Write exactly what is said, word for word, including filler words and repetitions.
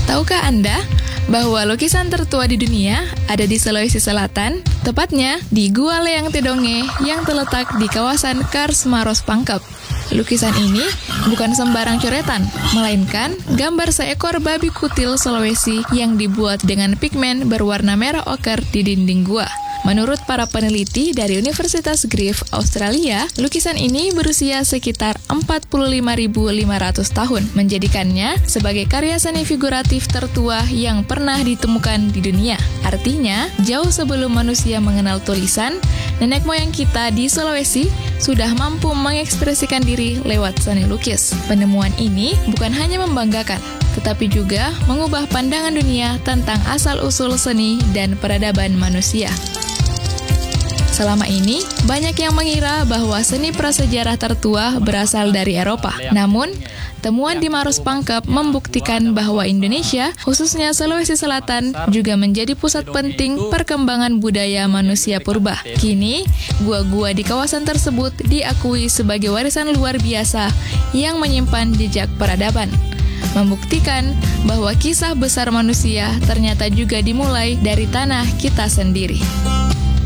Tahukah Anda bahwa lukisan tertua di dunia ada di Sulawesi Selatan, tepatnya di Gua Leang Tidonge yang terletak di kawasan Kars Maros Pangkep. Lukisan ini bukan sembarang coretan, melainkan gambar seekor babi kutil Sulawesi yang dibuat dengan pigmen berwarna merah oker di dinding gua. Menurut para peneliti dari Universitas Griffith, Australia, lukisan ini berusia sekitar empat puluh lima ribu lima ratus tahun, menjadikannya sebagai karya seni figuratif tertua yang pernah ditemukan di dunia. Artinya, jauh sebelum manusia mengenal tulisan, nenek moyang kita di Sulawesi sudah mampu mengekspresikan diri lewat seni lukis. Penemuan ini bukan hanya membanggakan, tetapi juga mengubah pandangan dunia tentang asal-usul seni dan peradaban manusia. Selama ini, banyak yang mengira bahwa seni prasejarah tertua berasal dari Eropa. Namun, temuan di Maros Pangkep membuktikan bahwa Indonesia, khususnya Sulawesi Selatan, juga menjadi pusat penting perkembangan budaya manusia purba. Kini, gua-gua di kawasan tersebut diakui sebagai warisan luar biasa yang menyimpan jejak peradaban, membuktikan bahwa kisah besar manusia ternyata juga dimulai dari tanah kita sendiri.